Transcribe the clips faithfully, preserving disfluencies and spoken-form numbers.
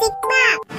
Music Box.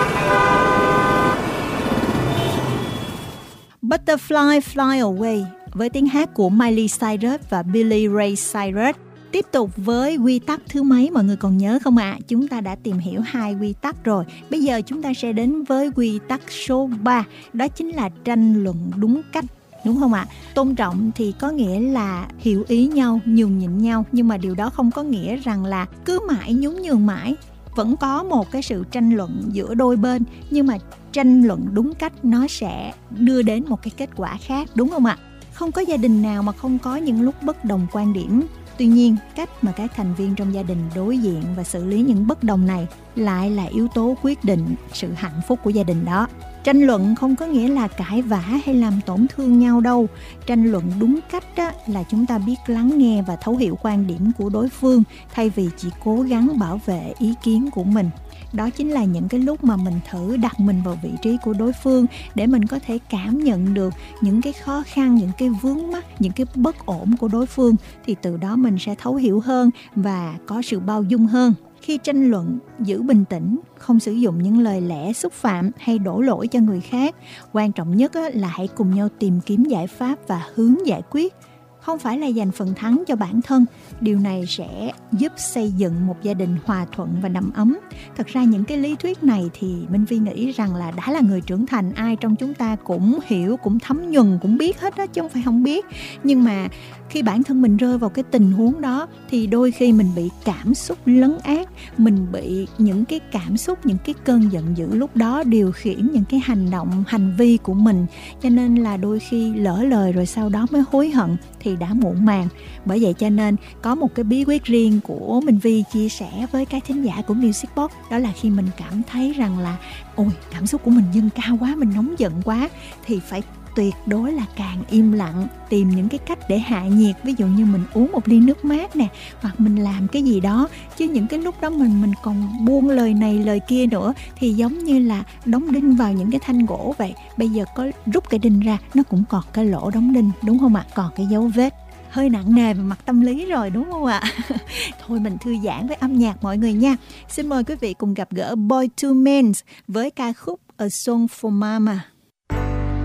Butterfly Fly Away với tiếng hát của Miley Cyrus và Billy Ray Cyrus. Tiếp tục với quy tắc thứ mấy mọi người còn nhớ không ạ? À? Chúng ta đã tìm hiểu hai quy tắc rồi. Bây giờ chúng ta sẽ đến với quy tắc số ba. Đó chính là tranh luận đúng cách. Đúng không ạ? À? Tôn trọng thì có nghĩa là hiểu ý nhau, nhường nhịn nhau. Nhưng mà điều đó không có nghĩa rằng là cứ mãi nhún nhường mãi. Vẫn có một cái sự tranh luận giữa đôi bên. Nhưng mà tranh luận đúng cách nó sẽ đưa đến một cái kết quả khác. Đúng không ạ? À? Không có gia đình nào mà không có những lúc bất đồng quan điểm. Tuy nhiên, cách mà các thành viên trong gia đình đối diện và xử lý những bất đồng này lại là yếu tố quyết định sự hạnh phúc của gia đình đó. Tranh luận không có nghĩa là cãi vã hay làm tổn thương nhau đâu. Tranh luận đúng cách đó là chúng ta biết lắng nghe và thấu hiểu quan điểm của đối phương thay vì chỉ cố gắng bảo vệ ý kiến của mình. Đó chính là những cái lúc mà mình thử đặt mình vào vị trí của đối phương để mình có thể cảm nhận được những cái khó khăn, những cái vướng mắc, những cái bất ổn của đối phương. Thì từ đó mình sẽ thấu hiểu hơn và có sự bao dung hơn. Khi tranh luận, giữ bình tĩnh, không sử dụng những lời lẽ xúc phạm hay đổ lỗi cho người khác. Quan trọng nhất là hãy cùng nhau tìm kiếm giải pháp và hướng giải quyết. Không phải là giành phần thắng cho bản thân. Điều này sẽ giúp xây dựng một gia đình hòa thuận và đầm ấm. Thật ra những cái lý thuyết này thì Minh Phi nghĩ rằng là đã là người trưởng thành, ai trong chúng ta cũng hiểu, cũng thấm nhuần, cũng biết hết đó chứ không phải không biết. Nhưng mà khi bản thân mình rơi vào cái tình huống đó thì đôi khi mình bị cảm xúc lấn át, mình bị những cái cảm xúc, những cái cơn giận dữ lúc đó điều khiển những cái hành động, hành vi của mình. Cho nên là đôi khi lỡ lời rồi sau đó mới hối hận thì đã muộn màng. Bởi vậy cho nên có một cái bí quyết riêng của Minh Vi chia sẻ với các thính giả của Music Box. Đó là khi mình cảm thấy rằng là ôi cảm xúc của mình dâng cao quá, mình nóng giận quá thì phải tuyệt đối là càng im lặng, tìm những cái cách để hạ nhiệt. Ví dụ như mình uống một ly nước mát nè, hoặc mình làm cái gì đó. Chứ những cái lúc đó mình mình còn buông lời này lời kia nữa thì giống như là đóng đinh vào những cái thanh gỗ vậy. Bây giờ có rút cái đinh ra nó cũng còn cái lỗ đóng đinh, đúng không ạ? Còn cái dấu vết. Hơi nặng nề về mặt tâm lý rồi đúng không ạ? Thôi mình thư giãn với âm nhạc mọi người nha. Xin mời quý vị cùng gặp gỡ Boyz two Men với ca khúc A Song for Mama.